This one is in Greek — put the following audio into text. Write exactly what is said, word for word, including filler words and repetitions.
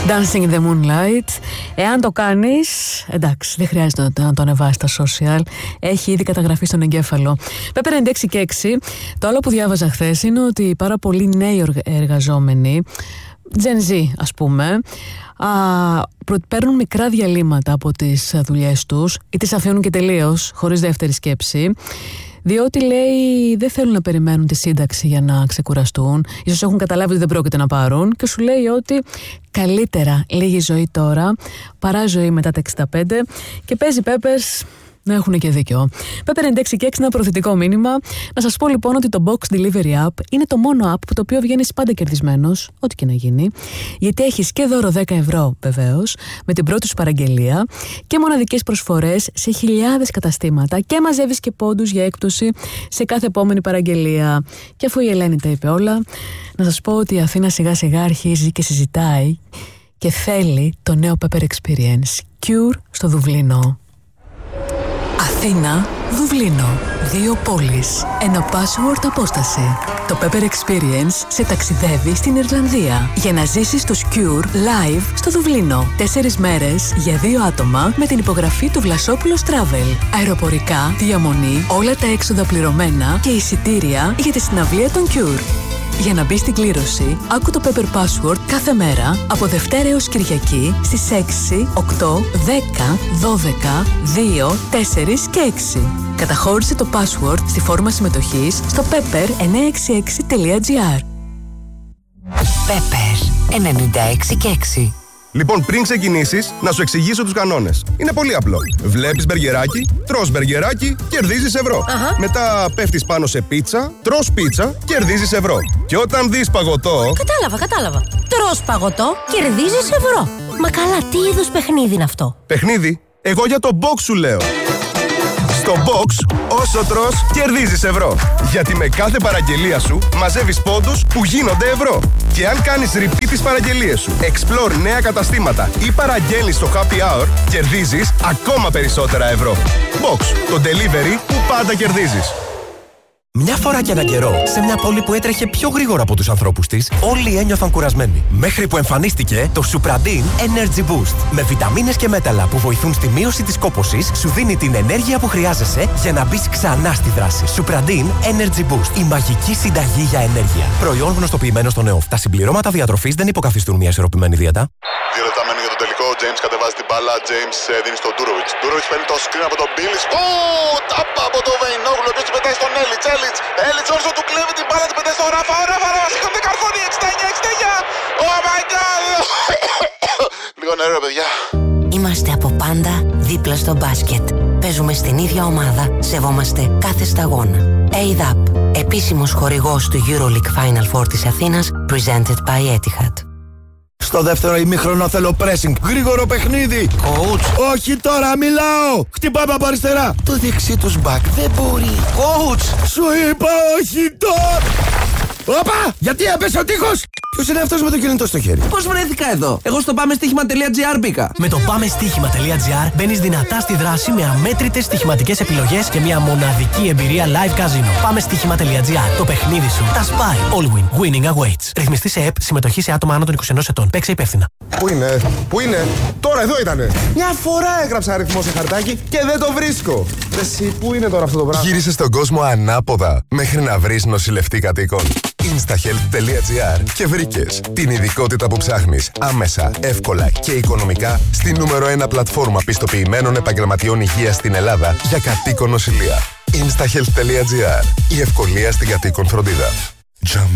Dancing in the Moonlight. Εάν το κάνεις, εντάξει, δεν χρειάζεται να το ανεβάσεις στα social. Έχει ήδη καταγραφεί στον εγκέφαλο. Pepper ενενήντα έξι και έξι. Το άλλο που διάβαζα χθες είναι ότι πάρα πολλοί νέοι εργαζόμενοι, Gen Z ας πούμε, α, παίρνουν μικρά διαλύματα από τις δουλειές τους ή τις αφήνουν και τελείως, χωρίς δεύτερη σκέψη. Διότι λέει δεν θέλουν να περιμένουν τη σύνταξη για να ξεκουραστούν. Ίσως έχουν καταλάβει ότι δεν πρόκειται να πάρουν. Και σου λέει ότι καλύτερα λίγη ζωή τώρα παρά ζωή μετά τα εξήντα πέντε. Και παίζει Πέπες να έχουν και δίκιο. Pepper ενενήντα έξι και έξι, ένα προθετικό μήνυμα. Να σας πω λοιπόν ότι το Box Delivery App είναι το μόνο app που το οποίο βγαίνεις πάντα κερδισμένος, ό,τι και να γίνει. Γιατί έχεις και δώρο δέκα ευρώ βεβαίως, με την πρώτη σου παραγγελία και μοναδικές προσφορές σε χιλιάδες καταστήματα και μαζεύεις και πόντους για έκπτωση σε κάθε επόμενη παραγγελία. Και αφού η Ελένη τα είπε όλα, να σας πω ότι η Αθήνα σιγά σιγά αρχίζει και συζητάει και θέλει το νέο Pepper Experience Cure στο Δουβλίνο. Αθήνα, Δουβλίνο. Δύο πόλεις. Ένα password απόσταση. Το Pepper Experience σε ταξιδεύει στην Ιρλανδία για να ζήσεις το Cure live στο Δουβλίνο. Τέσσερις μέρες για δύο άτομα με την υπογραφή του Βλασόπουλος Travel. Αεροπορικά, διαμονή, όλα τα έξοδα πληρωμένα και εισιτήρια για τη συναυλία των Cure. Για να μπει στην κλήρωση, άκου το Pepper Password κάθε μέρα από Δευτέρα έως Κυριακή στις έξι, οκτώ, δέκα, δώδεκα, δύο, τέσσερα και έξι. Καταχώρησε το password στη φόρμα συμμετοχής στο pepper εννιακόσια εξήντα έξι τελεία gr. Pepper ενενήντα έξι και έξι. Λοιπόν, πριν ξεκινήσεις, να σου εξηγήσω τους κανόνες. Είναι πολύ απλό. Βλέπεις μπεργκεράκι, τρως μπεργκεράκι, κερδίζεις ευρώ. Αχα. Μετά πέφτεις πάνω σε πίτσα, τρως πίτσα, κερδίζεις ευρώ. Και όταν δεις παγωτό... Κατάλαβα, κατάλαβα. Τρως παγωτό, κερδίζεις ευρώ. Μα καλά, τι είδους παιχνίδι είναι αυτό? Παιχνίδι? Εγώ για το box σου λέω. Στο box, όσο τρως, κερδίζεις ευρώ. Γιατί με κάθε παραγγελία σου μαζεύεις πόντους που γίνονται ευρώ. Και αν κάνεις repeat τις παραγγελίες σου, explore νέα καταστήματα ή παραγγέλνεις στο happy hour, κερδίζεις ακόμα περισσότερα ευρώ. Box, το delivery που πάντα κερδίζεις. Μια φορά και έναν καιρό, σε μια πόλη που έτρεχε πιο γρήγορα από τους ανθρώπους της, όλοι ένιωθαν κουρασμένοι. Μέχρι που εμφανίστηκε το Supradin Energy Boost. Με βιταμίνες και μέταλλα που βοηθούν στη μείωση της κόπωσης, σου δίνει την ενέργεια που χρειάζεσαι για να μπεις ξανά στη δράση. Supradin Energy Boost. Η μαγική συνταγή για ενέργεια. Προϊόν γνωστοποιημένο στον ΕΟΦ. Τα συμπληρώματα διατροφής δεν υποκαθιστούν μια ισορροπημένη δίαιτα. Δύο λεπτά μένει για το τελικό. James κατεβάζει την μπάλα. James δίνει στον Ντούροβιτς. Ντούροβιτς παίρνει το screen από τον Μπίλις. Ω! Τάπα από τον Βεϊνόγλου. Ο οποίος την πετάει στον Έλιτς. Έλιτς. Έλιτς όσο του κλέβει την μπάλα. Την πετάει στον Ράφα. Ο Ράφα. Ράφα. Σήκονται καρφώνει. εξήντα εννιά εξήντα εννιά. Oh my god. Λίγο νερό, παιδιά. Είμαστε από πάντα δίπλα στο μπάσκετ. Παίζουμε στην ίδια ομάδα. Σεβόμαστε κάθε σταγόνα. έι δι έι πι. Επίσημος χορηγός του EuroLeague Final Four της Αθήνας. Presented by Etihad. Στο δεύτερο ημίχρονο θέλω pressing. Γρήγορο παιχνίδι. Coach. Όχι τώρα, μιλάω. Χτυπάμε από αριστερά. Το δεξί τους back δεν μπορεί. Coach. Σου είπα όχι τώρα. Όπα! Γιατί έπεσε ο τείχος! Ποιος είναι αυτός με το κινητό στο χέρι? Πώς βρέθηκα εδώ? Εγώ στο πάμε στοίχημα τελεία τζι άρ μπήκα. Με το πάμε στοίχημα τελεία τζι άρ μπαίνεις δυνατά στη δράση με αμέτρητες στοιχηματικές επιλογές και μια μοναδική εμπειρία live casino. Πάμε στοίχημα τελεία τζι άρ. Το παιχνίδι σου τα σπάει. All win. Winning awaits. Ρυθμιστή σε ΕΠ. Συμμετοχή σε άτομα άνω των είκοσι ενός ετών. Παίξε υπεύθυνα. Πού είναι, πού είναι, τώρα εδώ ήτανε. Μια φορά έγραψα αριθμό σε χαρτάκι και δεν το βρίσκω. Εσύ, πού είναι τώρα αυτό το πράγμα? Γύρισε στον κόσμο ανάποδα μέχρι να βρεις νοσηλευτή κατοίκων. instahealth τελεία τζι άρ και βρήκες την ειδικότητα που ψάχνεις άμεσα, εύκολα και οικονομικά στη νούμερο ένα πλατφόρμα πιστοποιημένων επαγγελματιών υγείας στην Ελλάδα για κατοίκον νοσηλεία. instahealth τελεία τζι άρ. Η ευκολία στην κατοίκον φροντίδα.